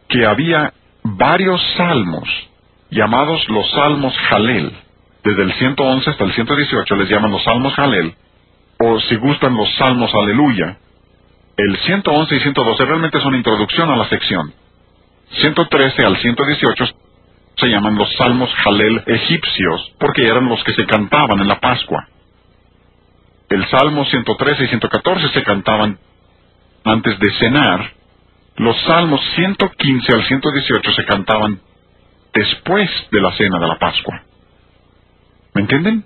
que había varios salmos, llamados los salmos Jalel. Desde el 111 hasta el 118 les llaman los salmos Jalel, o si gustan los salmos Aleluya. El 111 y 112 realmente son introducción a la sección. 113 al 118 se llaman los salmos Jalel egipcios, porque eran los que se cantaban en la Pascua. El salmo 113 y 114 se cantaban antes de cenar. Los salmos 115 al 118 se cantaban después de la cena de la Pascua. ¿Me entienden?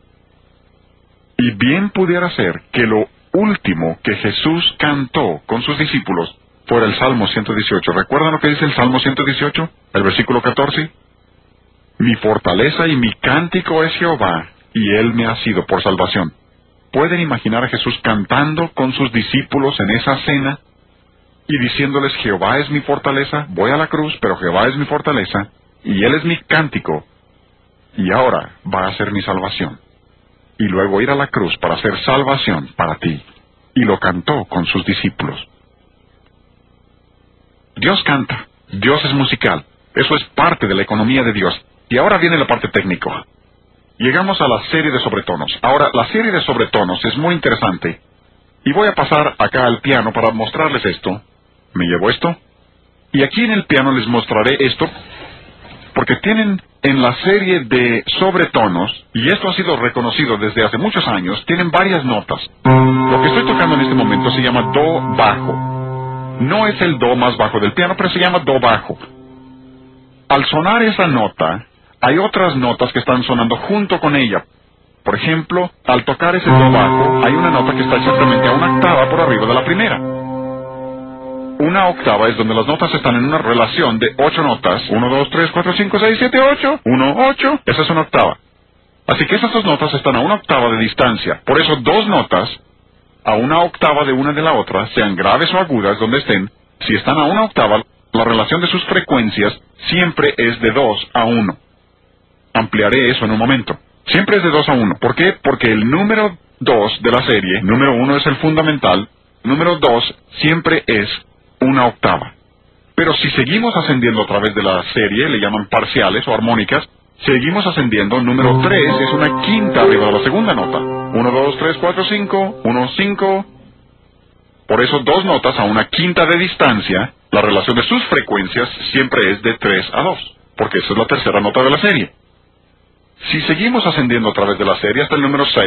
Y bien pudiera ser que lo último que Jesús cantó con sus discípulos fuera el Salmo 118. ¿Recuerdan lo que dice el Salmo 118? El versículo 14. Mi fortaleza y mi cántico es Jehová, y Él me ha sido por salvación. ¿Pueden imaginar a Jesús cantando con sus discípulos en esa cena y diciéndoles, Jehová es mi fortaleza, voy a la cruz, pero Jehová es mi fortaleza, y Él es mi cántico, y ahora va a ser mi salvación? Y luego ir a la cruz para hacer salvación para ti. Y lo cantó con sus discípulos. Dios canta, Dios es musical, eso es parte de la economía de Dios. Y ahora viene la parte técnica. Llegamos a la serie de sobretonos. Ahora, la serie de sobretonos es muy interesante. Y voy a pasar acá al piano para mostrarles esto. Me llevo esto. Y aquí en el piano les mostraré esto, porque tienen en la serie de sobretonos, y esto ha sido reconocido desde hace muchos años, tienen varias notas. Lo que estoy tocando en este momento se llama do bajo. No es el do más bajo del piano, pero se llama do bajo. Al sonar esa nota, hay otras notas que están sonando junto con ella. Por ejemplo, al tocar ese do bajo, hay una nota que está exactamente a una octava por arriba de la primera. Una octava es donde las notas están en una relación de 8 notas. 1, 2, 3, 4, 5, 6, 7, 8. 1, 8. Esa es una octava. Así que esas dos notas están a una octava de distancia. Por eso dos notas a una octava de una de la otra, sean graves o agudas donde estén, si están a una octava, la relación de sus frecuencias siempre es de 2 a 1. Ampliaré eso en un momento. Siempre es de 2 a 1. ¿Por qué? Porque el número 2 de la serie, número 1 es el fundamental, número 2 siempre es una octava. Pero si seguimos ascendiendo a través de la serie, le llaman parciales o armónicas, seguimos ascendiendo, número 3 es una quinta arriba de la segunda nota. 1, 2, 3, 4, 5, 1, 5. Por eso dos notas a una quinta de distancia, la relación de sus frecuencias siempre es de 3 a 2, porque esa es la tercera nota de la serie. Si seguimos ascendiendo a través de la serie hasta el número 6,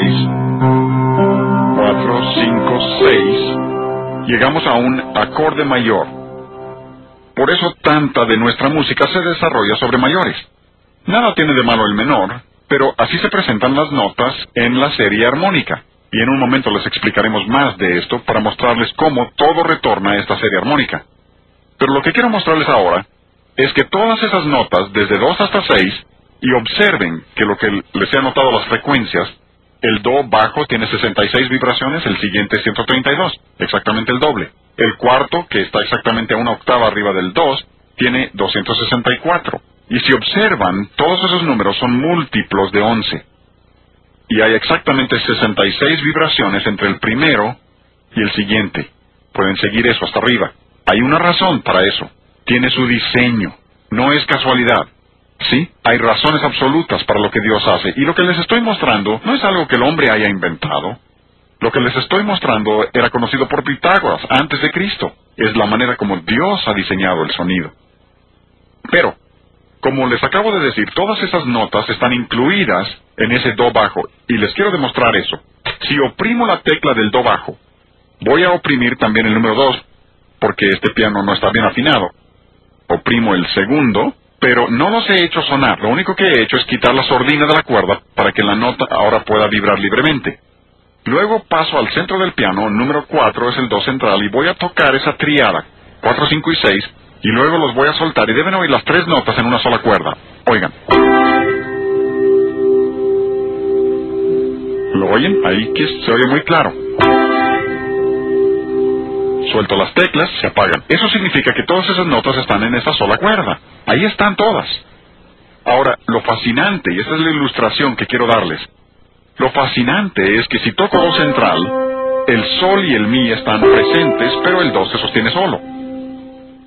4, 5, 6, llegamos a un acorde mayor. Por eso tanta de nuestra música se desarrolla sobre mayores. Nada tiene de malo el menor, pero así se presentan las notas en la serie armónica. Y en un momento les explicaremos más de esto para mostrarles cómo todo retorna a esta serie armónica. Pero lo que quiero mostrarles ahora es que todas esas notas, desde 2 hasta 6, y observen que lo que les he anotado las frecuencias, el do bajo tiene 66 vibraciones, el siguiente 132, exactamente el doble. El cuarto, que está exactamente a una octava arriba del 2, tiene 264. Y si observan, todos esos números son múltiplos de 11. Y hay exactamente 66 vibraciones entre el primero y el siguiente. Pueden seguir eso hasta arriba. Hay una razón para eso. Tiene su diseño. No es casualidad. Sí, hay razones absolutas para lo que Dios hace. Y lo que les estoy mostrando no es algo que el hombre haya inventado. Lo que les estoy mostrando era conocido por Pitágoras antes de Cristo. Es la manera como Dios ha diseñado el sonido. Pero, como les acabo de decir, todas esas notas están incluidas en ese do bajo. Y les quiero demostrar eso. Si oprimo la tecla del do bajo, voy a oprimir también el número 2, porque este piano no está bien afinado. Oprimo el segundo, pero no los he hecho sonar. Lo único que he hecho es quitar la sordina de la cuerda para que la nota ahora pueda vibrar libremente. Luego paso al centro del piano, número 4 es el do central, y voy a tocar esa triada, 4, 5 y 6, y luego los voy a soltar, y deben oír las 3 notas en una sola cuerda. Oigan. ¿Lo oyen? Ahí que se oye muy claro. Suelto las teclas, se apagan. Eso significa que todas esas notas están en esa sola cuerda. Ahí están todas. Ahora, lo fascinante, y esta es la ilustración que quiero darles, lo fascinante es que si toco do central, el sol y el mi están presentes, pero el do se sostiene solo.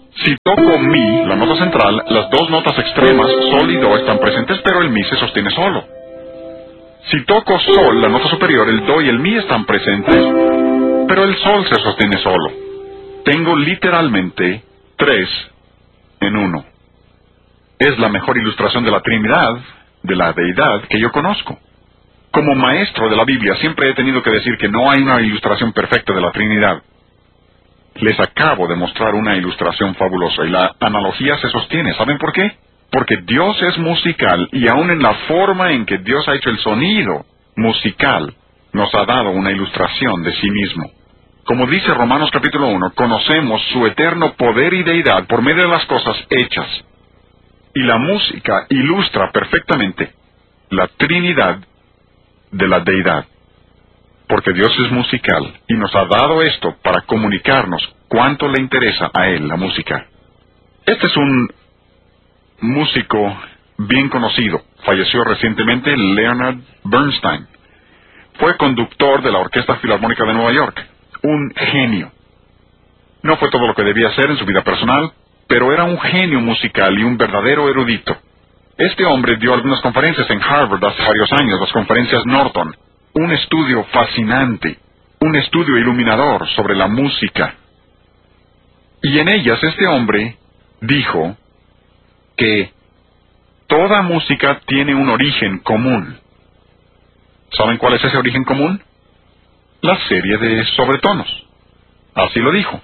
Si toco mi, la nota central, las dos notas extremas, sol y do, están presentes, pero el mi se sostiene solo. Si toco sol, la nota superior, el do y el mi están presentes, pero el sol se sostiene solo. Tengo literalmente 3 en 1. Es la mejor ilustración de la Trinidad, de la deidad, que yo conozco. Como maestro de la Biblia siempre he tenido que decir que no hay una ilustración perfecta de la Trinidad. Les acabo de mostrar una ilustración fabulosa y la analogía se sostiene. ¿Saben por qué? Porque Dios es musical y aun en la forma en que Dios ha hecho el sonido musical, nos ha dado una ilustración de sí mismo. Como dice Romanos capítulo 1, conocemos su eterno poder y deidad por medio de las cosas hechas. Y la música ilustra perfectamente la Trinidad de la deidad. Porque Dios es musical y nos ha dado esto para comunicarnos cuánto le interesa a Él la música. Este es un músico bien conocido. Falleció recientemente, Leonard Bernstein. Fue conductor de la Orquesta Filarmónica de Nueva York. Un genio. No fue todo lo que debía ser en su vida personal, pero era un genio musical y un verdadero erudito. Este hombre dio algunas conferencias en Harvard hace varios años, las conferencias Norton. Un estudio fascinante, un estudio iluminador sobre la música. Y en ellas este hombre dijo que toda música tiene un origen común. ¿Saben cuál es ese origen común? La serie de sobretonos. Así lo dijo.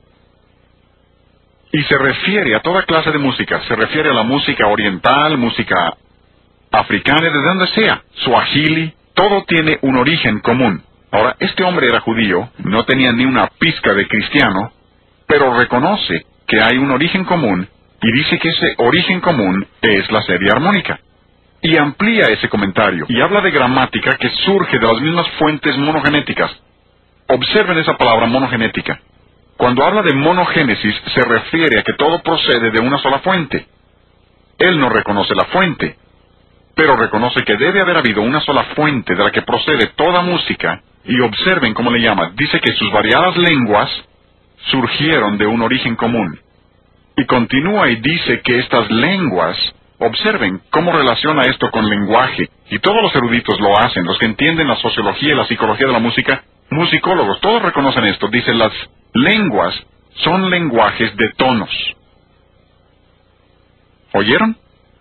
Y se refiere a toda clase de música. Se refiere a la música oriental, música africana, de donde sea. Suajili, todo tiene un origen común. Ahora, este hombre era judío, no tenía ni una pizca de cristiano, pero reconoce que hay un origen común y dice que ese origen común es la serie armónica. Y amplía ese comentario y habla de gramática que surge de las mismas fuentes monogenéticas. Observen esa palabra monogenética. Cuando habla de monogénesis se refiere a que todo procede de una sola fuente. Él no reconoce la fuente, pero reconoce que debe haber habido una sola fuente de la que procede toda música, y observen cómo le llama. Dice que sus variadas lenguas surgieron de un origen común. Y continúa y dice que estas lenguas, observen cómo relaciona esto con lenguaje, y todos los eruditos lo hacen, los que entienden la sociología y la psicología de la música, musicólogos, todos reconocen esto. Dicen las lenguas son lenguajes de tonos. ¿Oyeron?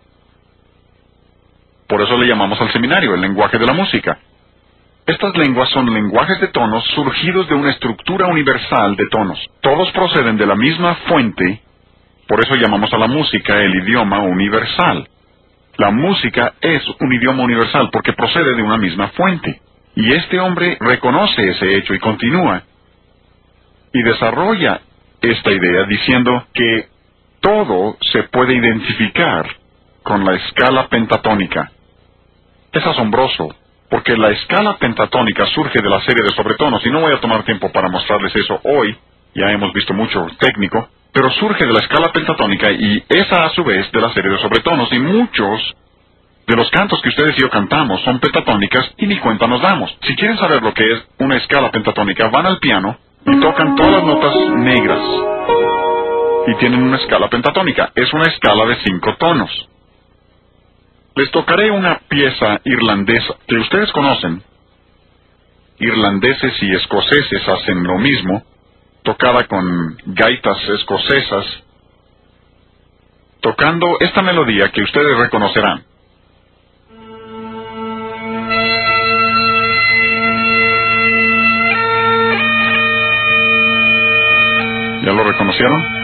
Por eso le llamamos al seminario el lenguaje de la música. Estas lenguas son lenguajes de tonos surgidos de una estructura universal de tonos. Todos proceden de la misma fuente, por eso llamamos a la música el idioma universal. La música es un idioma universal porque procede de una misma fuente. Y este hombre reconoce ese hecho y continúa y desarrolla esta idea diciendo que todo se puede identificar con la escala pentatónica. Es asombroso, porque la escala pentatónica surge de la serie de sobretonos, y no voy a tomar tiempo para mostrarles eso hoy, ya hemos visto mucho técnico, pero surge de la escala pentatónica y esa a su vez de la serie de sobretonos, y muchos de los cantos que ustedes y yo cantamos son pentatónicas y ni cuenta nos damos. Si quieren saber lo que es una escala pentatónica, van al piano y tocan todas las notas negras y tienen una escala pentatónica. Es una escala de 5 tonos. Les tocaré una pieza irlandesa que ustedes conocen. Irlandeses y escoceses hacen lo mismo, tocada con gaitas escocesas, tocando esta melodía que ustedes reconocerán. ¿Ya lo reconocieron?